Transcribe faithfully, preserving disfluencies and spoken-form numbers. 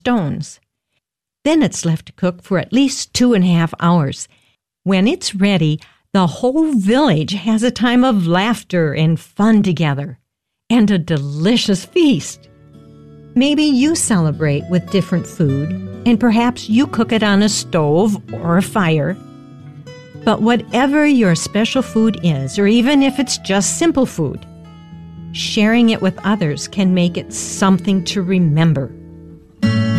stones. Then it's left to cook for at least two and a half hours. When it's ready, the whole village has a time of laughter and fun together, and a delicious feast. Maybe you celebrate with different food, and perhaps you cook it on a stove or a fire. But whatever your special food is, or even if it's just simple food, sharing it with others can make it something to remember.